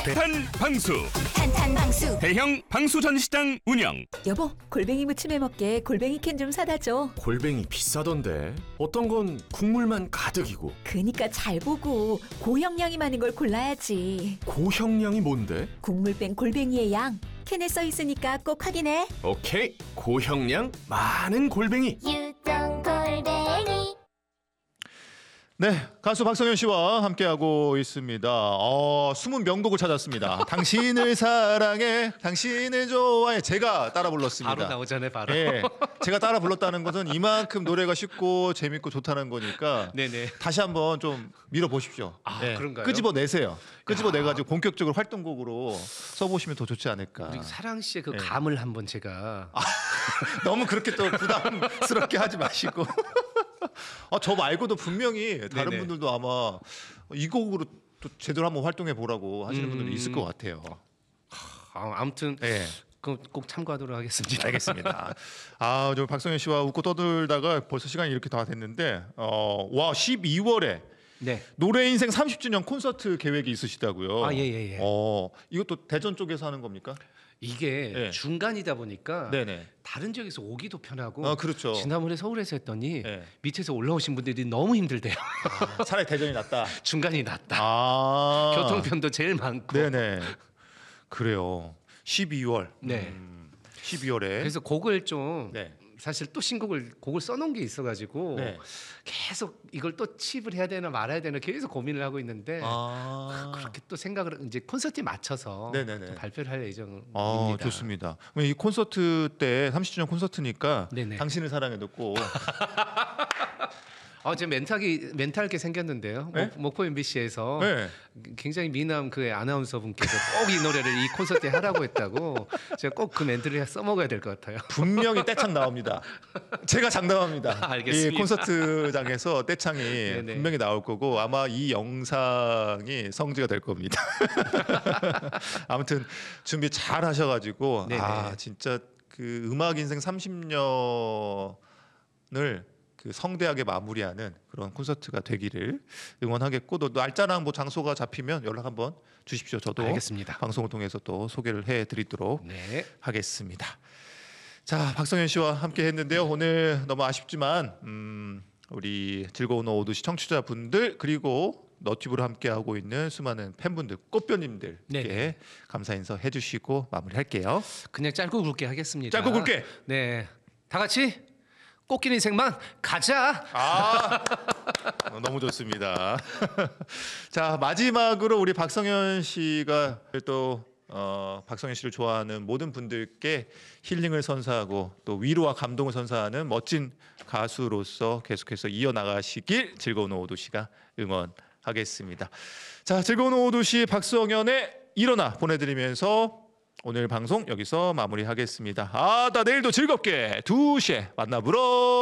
탄탄방수 탄탄방수. 대형 방수 전시장 운영. 여보, 골뱅이 무침해 먹게 골뱅이 캔 좀 사다 줘. 골뱅이 비싸던데. 어떤 건 국물만 가득이고. 그니까 잘 보고 고형량이 많은 걸 골라야지. 고형량이 뭔데? 국물 뺀 골뱅이의 양. 캔에 써 있으니까 꼭 확인해. 오케이, 고형량 많은 골뱅이. 유정 골뱅이. 네, 가수 박성현 씨와 함께하고 있습니다. 숨은 명곡을 찾았습니다. 당신을 사랑해, 당신을 좋아해. 제가 따라 불렀습니다. 바로 나오잖아요, 바로. 예, 제가 따라 불렀다는 것은 이만큼 노래가 쉽고 재밌고 좋다는 거니까 네네. 다시 한번 좀 밀어보십시오. 예, 그런가요? 끄집어내세요. 끄집어내가지고 본격적으로 활동곡으로 써보시면 더 좋지 않을까. 우리 사랑 씨의 그 네. 감을 한번 제가 너무 그렇게 또 부담스럽게 하지 마시고. 저 말고도 분명히 다른 네네. 분들도 아마 이 곡으로 또 제대로 한번 활동해 보라고 하시는 분들이 있을 것 같아요. 아무튼 네, 꼭 참고하도록 하겠습니다. 알겠습니다. 저 박성현 씨와 웃고 떠들다가 벌써 시간이 이렇게 다 됐는데, 와 12월에 네. 노래 인생 30주년 콘서트 계획이 있으시다고요? 예. 이것도 대전 쪽에서 하는 겁니까? 이게 네. 중간이다 보니까 네네. 다른 지역에서 오기도 편하고 그렇죠. 지난번에 서울에서 했더니 네. 밑에서 올라오신 분들이 너무 힘들대요. 차라리 대전이 낫다. 중간이 낫다. 교통편도 제일 많고. 네네. 그래요. 12월. 네. 12월에. 그래서 곡을 좀 네. 사실 또 곡을 써놓은 게 있어가지고 네. 계속 이걸 또 칩을 해야 되나 말아야 되나 계속 고민을 하고 있는데 그렇게 또 생각을 이제 콘서트에 맞춰서 네네네. 또 발표를 할 예정입니다. 좋습니다. 그럼 이 콘서트 때 30주년 콘서트니까 네네. 당신을 사랑해도 꼭 제 멘탈게 생겼는데요. 네? 목포 MBC에서 네. 굉장히 미남 그 아나운서 분께서 꼭 이 노래를 이 콘서트에 하라고 했다고 제가 꼭 그 멘트를 써먹어야 될 것 같아요. 분명히 떼창 나옵니다. 제가 장담합니다. 알겠습니다. 이 콘서트장에서 떼창이 네네. 분명히 나올 거고 아마 이 영상이 성지가 될 겁니다. 아무튼 준비 잘 하셔가지고 네네. 진짜 그 음악 인생 30년을 그 성대하게 마무리하는 그런 콘서트가 되기를 응원하겠고 또 날짜랑 뭐 장소가 잡히면 연락 한번 주십시오. 저도 알겠습니다. 방송을 통해서 또 소개를 해드리도록 네. 하겠습니다. 자, 박성현 씨와 함께 했는데요. 오늘 너무 아쉽지만 우리 즐거운 오후 2시 청취자분들 그리고 너튜브로 함께하고 있는 수많은 팬분들, 꽃뼈님들께 네. 감사 인사 해주시고 마무리할게요. 그냥 짧고 굵게 하겠습니다. 짧고 굵게. 네. 다 같이 꽃길 인생만 가자. 너무 좋습니다. 자, 마지막으로 우리 박성현 씨가 또 박성현 씨를 좋아하는 모든 분들께 힐링을 선사하고 또 위로와 감동을 선사하는 멋진 가수로서 계속해서 이어나가시길 즐거운 오후 2시가 응원하겠습니다. 자, 즐거운 오후 2시 박성현의 일어나 보내드리면서 오늘 방송 여기서 마무리하겠습니다. 나 내일도 즐겁게 2시에 만나보러